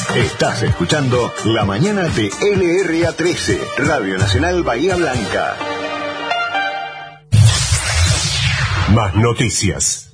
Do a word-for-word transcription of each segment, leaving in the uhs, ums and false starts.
Estás escuchando La Mañana de L R A trece, Radio Nacional Bahía Blanca. Más noticias.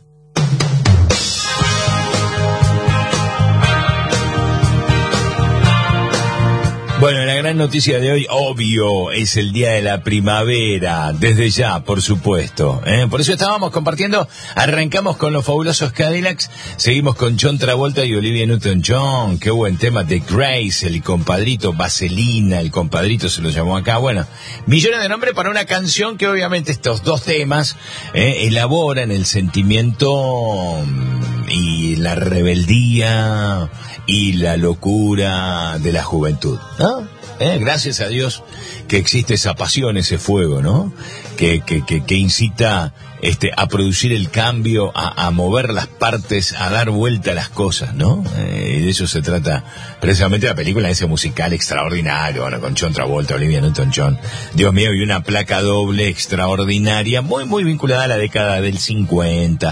Bueno, la gran noticia de hoy, obvio, es el día de la primavera, desde ya, por supuesto, ¿eh? Por eso estábamos compartiendo, arrancamos con los fabulosos Cadillacs, seguimos con John Travolta y Olivia Newton-John, qué buen tema de Grace, el compadrito, Vaselina, el compadrito se lo llamó acá, bueno, millones de nombres para una canción que obviamente estos dos temas eh, elaboran el sentimiento y la rebeldía y la locura de la juventud, ¿no? Eh, gracias a Dios que existe esa pasión, ese fuego, ¿no? Que, que, que, que incita este, a producir el cambio, a, a mover las partes, a dar vuelta a las cosas, ¿no? Eh, y de eso se trata precisamente la película, ese musical extraordinario, bueno, con John Travolta, Olivia Newton-John. Dios mío, y una placa doble extraordinaria, muy, muy vinculada a la década del cincuenta,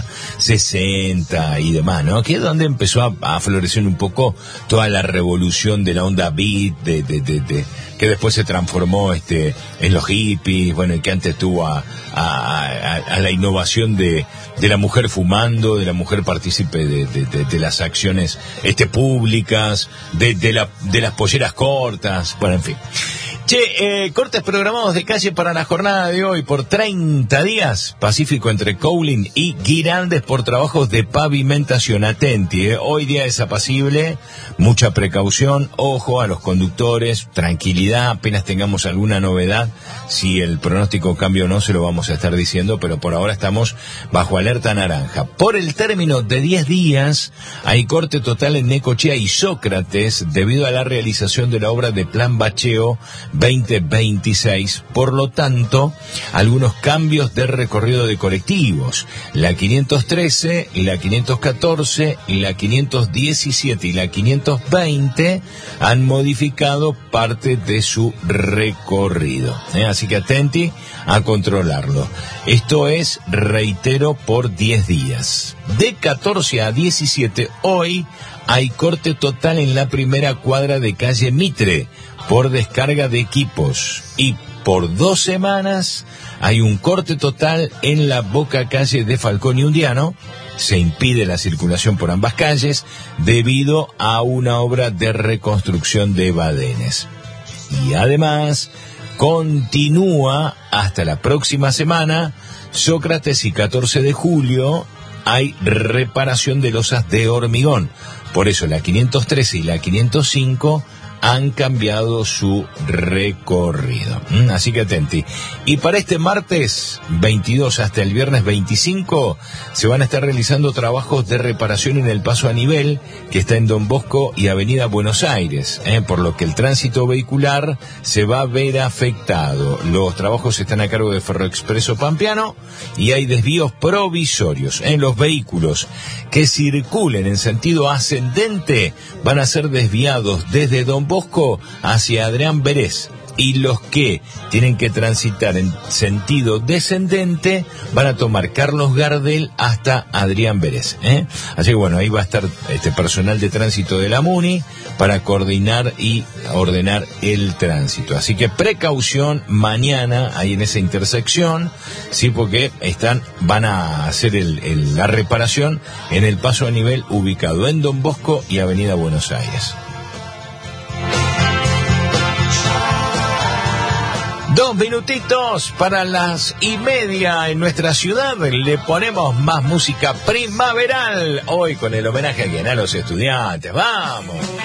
sesenta y demás, ¿no? Que es donde empezó a, a florecer un poco toda la revolución de la onda beat, de, de, de, de que después se transformó este en los hippies, bueno, y que antes tuvo a, a, a, a la innovación de, de la mujer fumando, de la mujer partícipe de, de, de, de las acciones este públicas, de, de, la, de las polleras cortas, bueno, en fin. Che, eh, cortes programados de calle para la jornada de hoy por treinta días. Pacífico entre Cowling y Guirandes por trabajos de pavimentación. Atenti, eh. Hoy día es apacible, mucha precaución, ojo a los conductores, tranquilidad, apenas tengamos alguna novedad. Si el pronóstico cambia o no, se lo vamos a estar diciendo, pero por ahora estamos bajo alerta naranja. Por el término de diez días, hay corte total en Necochea y Sócrates debido a la realización de la obra de Plan Bacheo veinte veintiséis, por lo tanto, algunos cambios de recorrido de colectivos. La quinientos trece, la quinientos catorce, la quinientos diecisiete y la quinientos veinte han modificado parte de su recorrido, ¿eh? Así que atenti a controlarlo. Esto es, reitero, por diez días. De catorce a diecisiete, hoy hay corte total en la primera cuadra de calle Mitre por descarga de equipos, y por dos semanas hay un corte total en la boca calle de Falcón y Undiano. Se impide la circulación por ambas calles debido a una obra de reconstrucción de badenes. Y además continúa hasta la próxima semana Sócrates y catorce de julio hay reparación de losas de hormigón. Por eso la quinientos trece y la quinientos cinco han cambiado su recorrido. ¿Mm? Así que atenti. Y para este martes veintidós hasta el viernes veinticinco se van a estar realizando trabajos de reparación en el paso a nivel que está en Don Bosco y Avenida Buenos Aires, ¿eh? Por lo que el tránsito vehicular se va a ver afectado. Los trabajos están a cargo de Ferroexpreso Pampeano y hay desvíos provisorios. En los vehículos que circulen en sentido ascendente van a ser desviados desde Don Bosco hacia Adrián Berés, y los que tienen que transitar en sentido descendente van a tomar Carlos Gardel hasta Adrián Berés, ¿eh? Así que bueno, ahí va a estar este personal de tránsito de la MUNI para coordinar y ordenar el tránsito. Así que precaución mañana ahí en esa intersección, sí, porque están, van a hacer el, el, la reparación en el paso a nivel ubicado en Don Bosco y Avenida Buenos Aires. Dos minutitos para las y media en nuestra ciudad. Le ponemos más música primaveral hoy con el homenaje a quien, a los estudiantes. ¡Vamos!